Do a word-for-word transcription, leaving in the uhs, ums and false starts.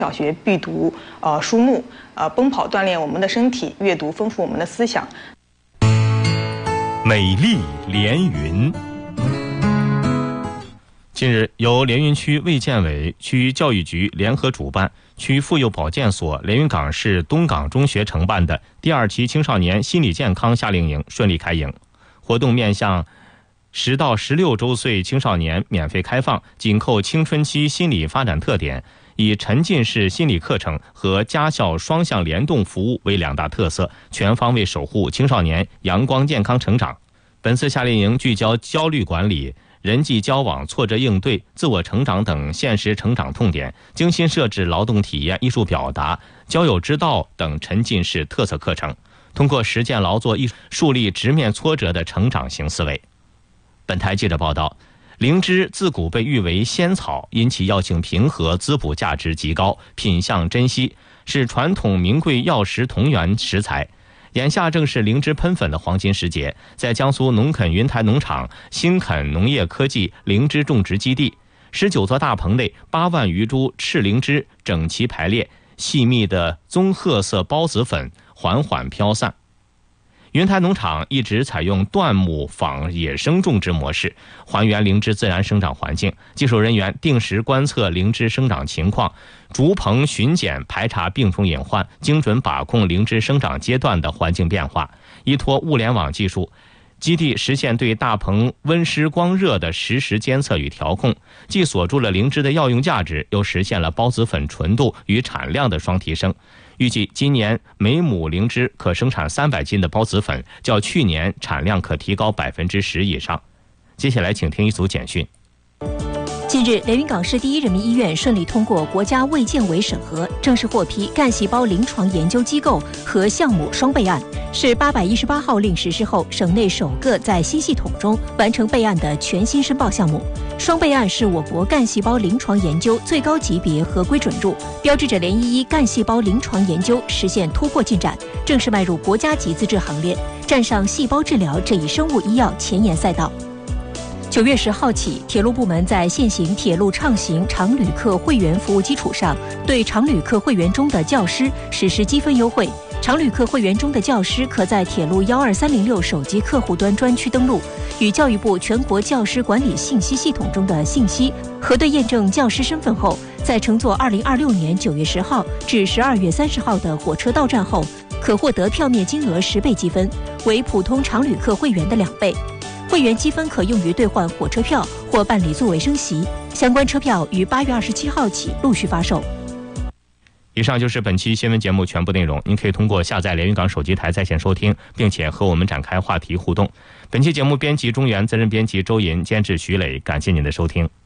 小学必读呃书目，呃奔跑锻炼我们的身体，阅读丰富我们的思想。 美丽连云。近日，由连云区卫健委、区教育局联合主办，区妇幼保健所、连云港市东港中学承办的第二期青少年心理健康夏令营顺利开营。活动面向十到十六周岁青少年免费开放，紧扣青春期心理发展特点，以沉浸式心理课程和家校双向联动服务为两大特色，全方位守护青少年阳光健康成长。本次夏令营聚焦焦虑管理、人际交往、挫折应对、自我成长等现实成长痛点，精心设置劳动体验、艺术表达、交友之道等沉浸式特色课程，通过实践劳作艺术树立直面挫折的成长型思维。本台记者报道，灵芝自古被誉为仙草，因其药性平和，滋补价值极高，品相珍稀，是传统名贵药食同源食材。眼下正是灵芝喷粉的黄金时节，在江苏农垦云台农场新垦农业科技灵芝种植基地，十九座大棚内八万余株赤灵芝整齐排列，细密的棕褐色孢子粉缓缓飘散。云台农场一直采用椴木仿野生种植模式，还原灵芝自然生长环境。技术人员定时观测灵芝生长情况，逐棚巡检排查病虫隐患，精准把控灵芝生长阶段的环境变化。依托物联网技术，基地实现对大棚温湿光热的实时监测与调控，既锁住了灵芝的药用价值，又实现了孢子粉纯度与产量的双提升。预计今年每亩灵芝可生产三百斤的孢子粉，较去年产量可提高百分之十以上。接下来，请听一组简讯。 近日，连云港市第一人民医院顺利通过国家卫健委审核，正式获批干细胞临床研究机构和项目双备案，是八百一十八号令实施后省内首个在新系统中完成备案的全新申报项目。双备案是我国干细胞临床研究最高级别合规准入，标志着连一一干细胞临床研究实现突破进展，正式迈入国家级资质行列，站上细胞治疗这一生物医药前沿赛道。九月十号起，铁路部门在现行铁路畅行常旅客会员服务基础上，对常旅客会员中的教师实施积分优惠。常旅客会员中的教师可在铁路幺二三零六手机客户端专区登录，与教育部全国教师管理信息系统中的信息核对验证教师身份后，在乘坐二零二六年九月十号至十二月三十号的火车到站后，可获得票面金额十倍积分，为普通常旅客会员的两倍。会员积分可用于兑换火车票或办理座位升席，相关车票于八月二十七号起陆续发售。 以上就是本期新闻节目全部内容，您可以通过下载连云港手机台在线收听，并且和我们展开话题互动。本期节目编辑中原，责任编辑周银，监制徐磊，感谢您的收听。